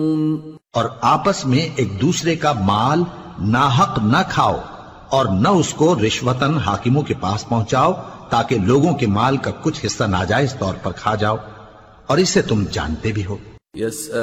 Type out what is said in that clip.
और आपस में एक दूसरे का माल नाहक न खाओ और न उसको रिश्वतन हाकिमों के पास पहुंचाओ ताकि लोगों के माल का कुछ हिस्सा नाजायज तौर पर खा जाओ, और इसे तुम जानते भी हो।